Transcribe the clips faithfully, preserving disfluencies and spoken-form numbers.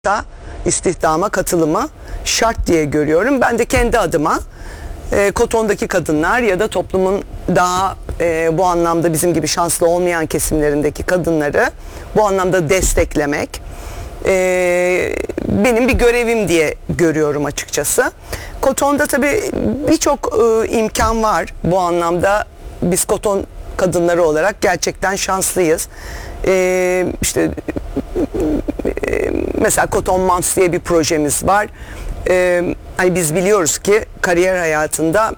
da istihdama katılımı şart diye görüyorum. Ben de kendi adıma e, Koton'daki kadınlar ya da toplumun daha e, bu anlamda bizim gibi şanslı olmayan kesimlerindeki kadınları bu anlamda desteklemek e, benim bir görevim diye görüyorum açıkçası. Koton'da tabii birçok e, imkan var bu anlamda. Biz Koton kadınları olarak gerçekten şanslıyız. E, işte mesela Koton Moms diye bir projemiz var. Ee, hani biz biliyoruz ki kariyer hayatında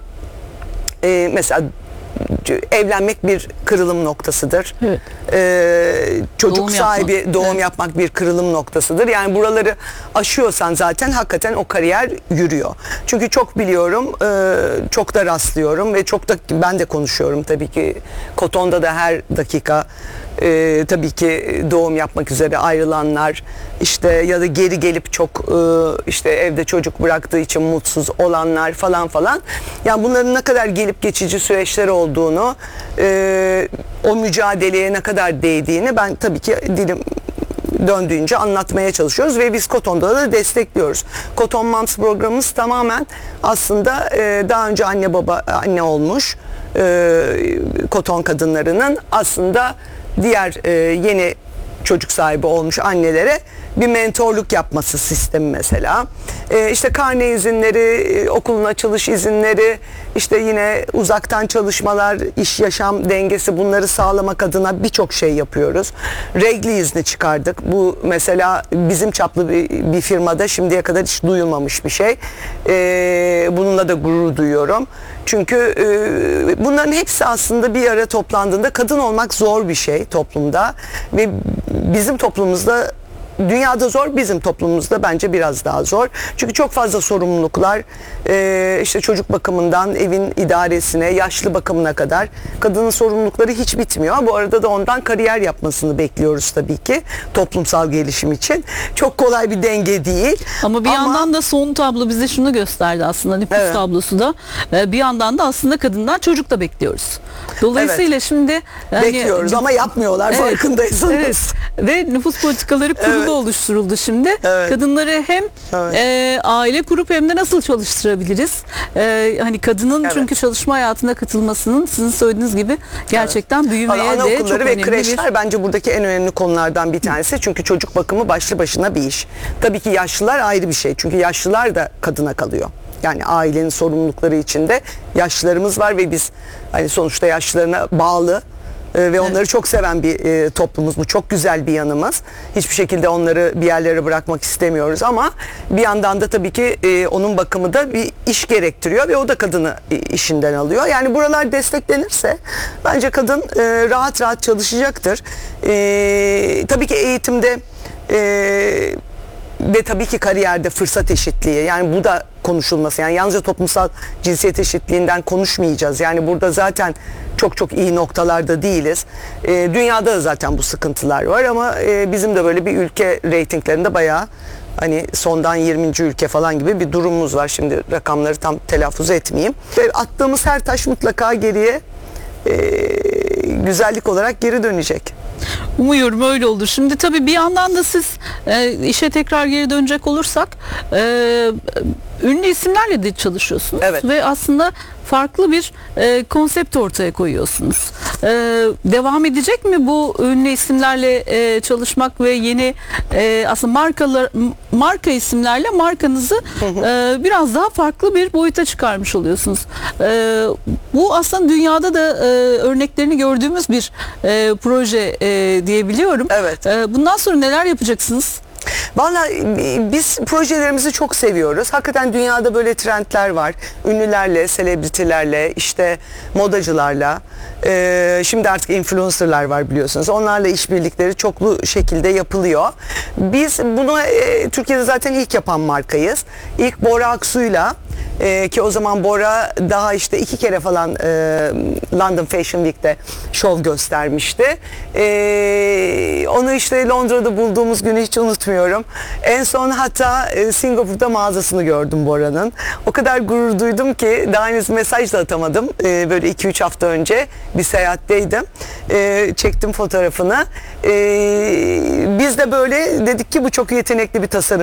e, mesela evlenmek bir kırılım noktasıdır. Evet. Ee, çocuk doğum sahibi yapmak. doğum evet. yapmak bir kırılım noktasıdır. Yani buraları aşıyorsan zaten hakikaten o kariyer yürüyor. Çünkü çok biliyorum, e, çok da rastlıyorum ve çok da ben de konuşuyorum tabii ki. Koton'da da her dakika e, tabii ki doğum yapmak üzere ayrılanlar işte ya da geri gelip çok e, işte evde çocuk bıraktığı için mutsuz olanlar falan falan. Yani bunların ne kadar gelip geçici süreçler olduğunu, e, o mücadeleye ne kadar değdiğini ben tabii ki dilim döndüğünce anlatmaya çalışıyoruz ve biz Koton'da da destekliyoruz. Koton Moms programımız tamamen aslında e, daha önce anne baba anne olmuş e, Koton kadınlarının aslında diğer e, yeni çocuk sahibi olmuş annelere bir mentorluk yapması sistemi mesela. Ee, işte karne izinleri, okulun açılış izinleri, işte yine uzaktan çalışmalar, iş yaşam dengesi, bunları sağlamak adına birçok şey yapıyoruz. Regli izni çıkardık. Bu mesela bizim çaplı bir, bir firmada şimdiye kadar hiç duyulmamış bir şey. Ee, bununla da gurur duyuyorum. Çünkü e, bunların hepsi aslında bir araya toplandığında kadın olmak zor bir şey toplumda ve bizim toplumumuzda, dünyada zor, bizim toplumumuzda bence biraz daha zor. Çünkü çok fazla sorumluluklar, e, işte çocuk bakımından evin idaresine, yaşlı bakımına kadar kadının sorumlulukları hiç bitmiyor. Bu arada da ondan kariyer yapmasını bekliyoruz tabii ki toplumsal gelişim için. Çok kolay bir denge değil. Ama bir Ama, yandan da son tablo bize şunu gösterdi aslında, nüfus evet. tablosu da. Bir yandan da aslında kadından çocuk da bekliyoruz. Dolayısıyla evet. şimdi yani, bekliyoruz ama yapmıyorlar, evet, farkındaysanız. Evet. Ve nüfus politikaları kurulu Evet. oluşturuldu şimdi. Evet. Kadınları hem evet. e, aile kurup hem de nasıl çalıştırabiliriz? E, hani kadının evet. çünkü çalışma hayatına katılmasının sizin söylediğiniz gibi gerçekten evet. büyümeye Ana de çok okulları ve önemli kreşler bir... bence buradaki en önemli konulardan bir tanesi. Çünkü çocuk bakımı başlı başına bir iş. Tabii ki yaşlılar ayrı bir şey. Çünkü yaşlılar da kadına kalıyor. Yani ailenin sorumlulukları içinde yaşlılarımız var ve biz hani sonuçta yaşlılarına bağlı e, ve onları evet. çok seven bir e, toplumuz. Bu çok güzel bir yanımız. Hiçbir şekilde onları bir yerlere bırakmak istemiyoruz ama bir yandan da tabii ki e, onun bakımı da bir iş gerektiriyor ve o da kadını e, işinden alıyor. Yani buralar desteklenirse bence kadın e, rahat rahat çalışacaktır. E, tabii ki eğitimde e, ve tabii ki kariyerde fırsat eşitliği, yani bu da konuşulması. Yani yalnızca toplumsal cinsiyet eşitliğinden konuşmayacağız. Yani burada zaten çok çok iyi noktalarda değiliz. E, dünyada da zaten bu sıkıntılar var ama e, bizim de böyle bir ülke reytinglerinde bayağı hani sondan yirminci ülke falan gibi bir durumumuz var. Şimdi rakamları tam telaffuz etmeyeyim. Ve attığımız her taş mutlaka geriye e, güzellik olarak geri dönecek. Umuyorum öyle olur. Şimdi tabii bir yandan da siz e, işe tekrar geri dönecek olursak e, ünlü isimlerle de çalışıyorsunuz. Evet. Ve aslında farklı bir e, konsept ortaya koyuyorsunuz. E, devam edecek mi bu ünlü isimlerle e, çalışmak ve yeni e, aslında markalar marka isimlerle markanızı e, biraz daha farklı bir boyuta çıkarmış oluyorsunuz. E, bu aslında dünyada da e, örneklerini gördüğümüz bir e, proje e, diyebiliyorum. Evet. E, bundan sonra neler yapacaksınız? Vallahi biz projelerimizi çok seviyoruz. Hakikaten dünyada böyle trendler var. Ünlülerle, selebritilerle, işte modacılarla. Ee, şimdi artık influencerlar var biliyorsunuz. Onlarla işbirlikleri çoklu şekilde yapılıyor. Biz bunu e, Türkiye'de zaten ilk yapan markayız. İlk Bora Aksu'yla Ee, ki o zaman Bora daha işte iki kere falan e, London Fashion Week'te şov göstermişti. Ee, onu işte Londra'da bulduğumuz günü hiç unutmuyorum. En son hatta e, Singapur'da mağazasını gördüm Bora'nın. O kadar gurur duydum ki daha henüz mesaj da atamadım. Ee, böyle iki üç hafta önce bir seyahatteydim. Ee, çektim fotoğrafını. Ee, biz de böyle dedik ki bu çok yetenekli bir tasarım.